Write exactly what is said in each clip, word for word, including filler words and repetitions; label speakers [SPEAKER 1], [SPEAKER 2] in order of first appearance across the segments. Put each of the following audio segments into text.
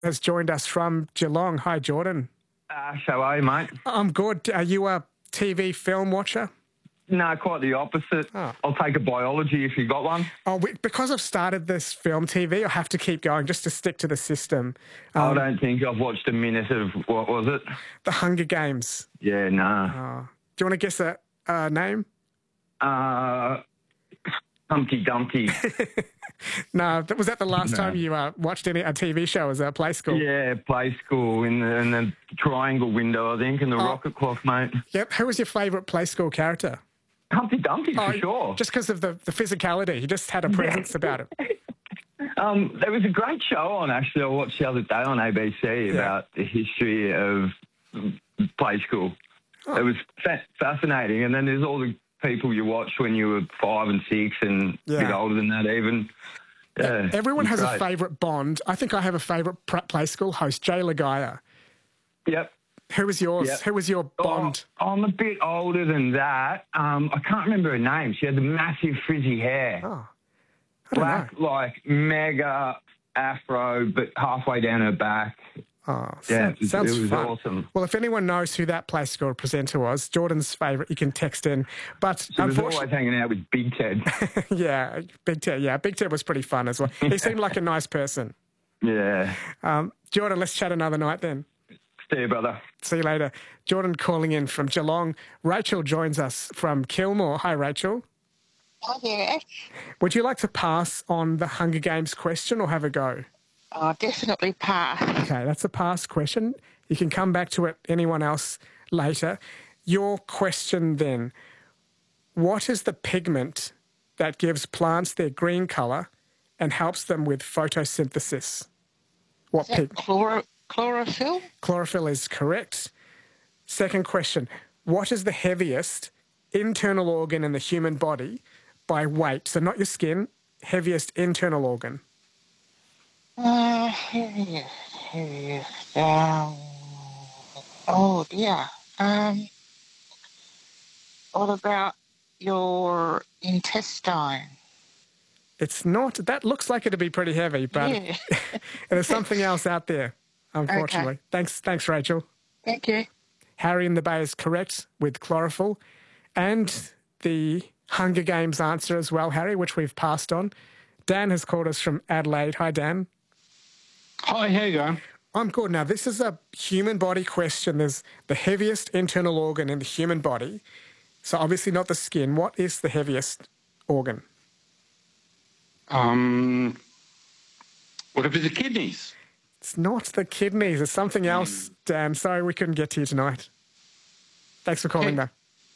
[SPEAKER 1] has joined us from Geelong. Hi, Jordan.
[SPEAKER 2] Ash, how are you, mate?
[SPEAKER 1] I'm good. Are you a T V film watcher?
[SPEAKER 2] No, quite the opposite.
[SPEAKER 1] Oh.
[SPEAKER 2] I'll take a biology if you got one.
[SPEAKER 1] Oh, we, because I've started this film T V, I have to keep going just to stick to the system. Um,
[SPEAKER 2] I don't think I've watched a minute of, what was it?
[SPEAKER 1] The Hunger Games.
[SPEAKER 2] Yeah, nah.
[SPEAKER 1] Oh. Do you want to guess a uh, name?
[SPEAKER 2] Uh, Humpty Dumpty.
[SPEAKER 1] No, was that the last
[SPEAKER 2] No.
[SPEAKER 1] time you uh, watched any a T V show as a play school?
[SPEAKER 2] Yeah, play school in the, in the triangle window, I think, and the
[SPEAKER 1] Oh.
[SPEAKER 2] rocket clock, mate.
[SPEAKER 1] Yep. Who was your favourite play school character?
[SPEAKER 2] Humpty Dumpty,
[SPEAKER 1] Oh,
[SPEAKER 2] for sure.
[SPEAKER 1] Just because of the, the physicality. He just had a presence about him.
[SPEAKER 2] Um, there was a great show on, actually, I watched the other day on A B C about the history of play school.
[SPEAKER 1] Oh.
[SPEAKER 2] It was fa- fascinating. And then there's all the people you watched when you were five and six and a bit
[SPEAKER 1] Yeah.
[SPEAKER 2] older than that even. Yeah,
[SPEAKER 1] Everyone
[SPEAKER 2] it was
[SPEAKER 1] has a
[SPEAKER 2] great.
[SPEAKER 1] favourite Bond. I think I have a favourite pr- play school host, Jay Lagaya.
[SPEAKER 2] Yep.
[SPEAKER 1] Who was yours?
[SPEAKER 2] Yep.
[SPEAKER 1] Who was your Bond?
[SPEAKER 2] Oh, I'm a bit older than that. Um, I can't remember her name. She had the massive frizzy hair.
[SPEAKER 1] Oh, I don't
[SPEAKER 2] Black,
[SPEAKER 1] know.
[SPEAKER 2] like, mega afro, but halfway down her back.
[SPEAKER 1] Oh,
[SPEAKER 2] Yeah,
[SPEAKER 1] so-
[SPEAKER 2] it,
[SPEAKER 1] sounds
[SPEAKER 2] it was
[SPEAKER 1] fun.
[SPEAKER 2] awesome.
[SPEAKER 1] Well, if anyone knows who that play school presenter was, Jordan's favourite, you can text in. But
[SPEAKER 2] She was always
[SPEAKER 1] unfortunately,
[SPEAKER 2] hanging out with Big Ted.
[SPEAKER 1] yeah, Big Ted, yeah, Big Ted was pretty fun as well. He seemed like a nice person.
[SPEAKER 2] Yeah.
[SPEAKER 1] Um, Jordan, let's chat another night then.
[SPEAKER 2] See you, brother.
[SPEAKER 1] See you later. Jordan calling in from Geelong. Rachel joins us from Kilmore. Hi, Rachel.
[SPEAKER 3] Hi there, Ash.
[SPEAKER 1] Would you like to pass on the Hunger Games question or have a go?
[SPEAKER 3] Oh, definitely pass.
[SPEAKER 1] Okay, that's a pass question. You can come back to it, anyone else, later. Your question then, what is the pigment that gives plants their green colour and helps them with photosynthesis? What
[SPEAKER 3] Is that
[SPEAKER 1] pigment?
[SPEAKER 3] chloro- chlorophyll?
[SPEAKER 1] Chlorophyll is correct. Second question, what is the heaviest internal organ in the human body by weight? So not your skin, heaviest internal organ.
[SPEAKER 3] Uh, heaviest, heaviest, um, oh dear. Um, what about your intestine?
[SPEAKER 1] It's not. That looks like it'd be pretty heavy, but
[SPEAKER 3] Yeah.
[SPEAKER 1] there's something else out there, unfortunately.
[SPEAKER 3] Okay.
[SPEAKER 1] Thanks, thanks, Rachel.
[SPEAKER 3] Thank you.
[SPEAKER 1] Harry in the Bay is correct with chlorophyll. And the Hunger Games answer as well, Harry, which we've passed on. Dan has called us from Adelaide. Hi, Dan.
[SPEAKER 4] Hi, how you going?
[SPEAKER 1] I'm good. Now, this is a human body question. There's the heaviest internal organ in the human body. So obviously not the skin. What is the heaviest organ?
[SPEAKER 4] Um, what if it's the kidneys?
[SPEAKER 1] It's not the kidneys. It's something else, Dan. Sorry we couldn't get to you tonight. Thanks for calling, though.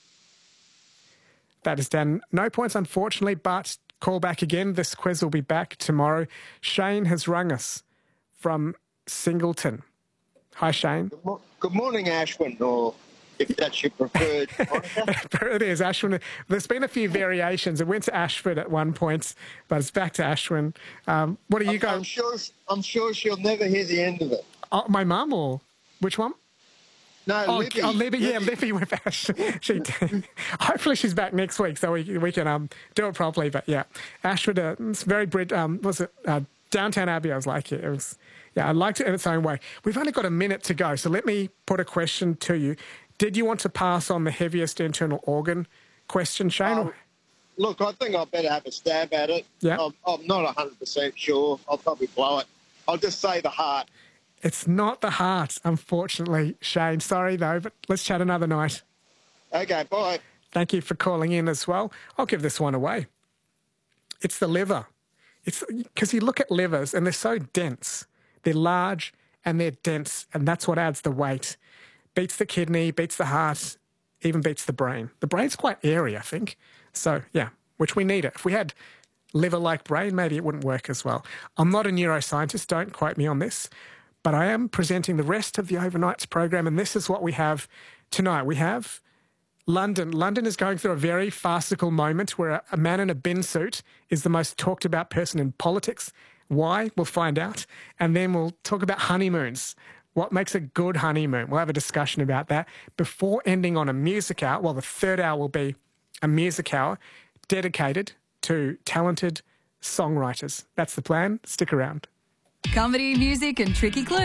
[SPEAKER 1] That is Dan. No points, unfortunately, but call back again. This quiz will be back tomorrow. Shane has rung us from Singleton. Hi, Shane.
[SPEAKER 5] Good mo- Good morning, Ashwin, or if that's your preferred moniker.
[SPEAKER 1] It is Ashwin. There's been a few variations. It went to Ashford at one point, but it's back to Ashwin. Um, what are you
[SPEAKER 5] I'm,
[SPEAKER 1] going?
[SPEAKER 5] I'm sure. I'm sure she'll never hear the end of it.
[SPEAKER 1] Oh, my mum or which one?
[SPEAKER 5] No,
[SPEAKER 1] Oh,
[SPEAKER 5] Libby.
[SPEAKER 1] oh, Libby, yeah, Libby with Ash. She, hopefully she's back next week so we we can um do it properly. But yeah, Ashford, uh, it's very Brit. Um, was it uh, Downtown Abbey? I was like it. It was. Yeah, I liked it in its own way. We've only got a minute to go, so let me put a question to you. Did you want to pass on the heaviest internal organ question, Shane?
[SPEAKER 5] Um, Look, I think I better have a stab at it.
[SPEAKER 1] Yeah.
[SPEAKER 5] I'm, I'm not one hundred percent sure. I'll probably blow it. I'll just say the heart.
[SPEAKER 1] It's not the heart, unfortunately, Shane. Sorry, though, but let's chat another night.
[SPEAKER 5] Okay, bye.
[SPEAKER 1] Thank you for calling in as well. I'll give this one away. It's the liver. It's because you look at livers and they're so dense. They're large and they're dense, and that's what adds the weight. Beats the kidney, beats the heart, even beats the brain. The brain's quite airy, I think. So, yeah, which we need it. If we had liver-like brain, maybe it wouldn't work as well. I'm not a neuroscientist, don't quote me on this, but I am presenting the rest of the Overnights program, and this is what we have tonight. We have London. London is going through a very farcical moment where a, a man in a bin suit is the most talked about person in politics. Why? We'll find out. And then we'll talk about honeymoons. What makes a good honeymoon? We'll have a discussion about that before ending on a music hour. Well, the third hour will be a music hour dedicated to talented songwriters. That's the plan. Stick around.
[SPEAKER 6] Comedy, music, and tricky clues.